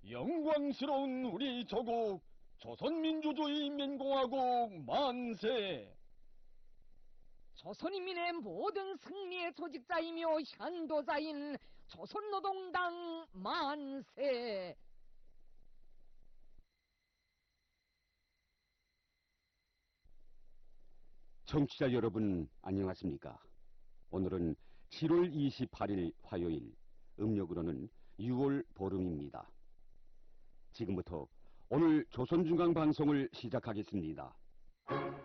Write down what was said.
영광스러운 우리 조국 조선민주주의 민공화국 만세! 조선인민의 모든 승리의 조직자이며 현도자인 조선노동당 만세! 청취자 여러분 안녕하십니까? 오늘은 7월 28일 화요일, 음력으로는 6월 보름입니다. 지금부터 오늘 조선중앙방송을 시작하겠습니다.